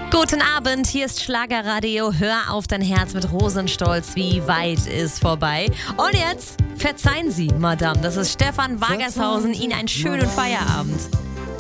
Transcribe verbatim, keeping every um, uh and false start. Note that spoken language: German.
Guten Abend, hier ist Schlagerradio. Hör auf dein Herz mit Rosenstolz. Wie weit ist vorbei? Und jetzt verzeihen Sie, Madame. Das ist Stefan Wagershausen. Ihnen einen schönen Feierabend.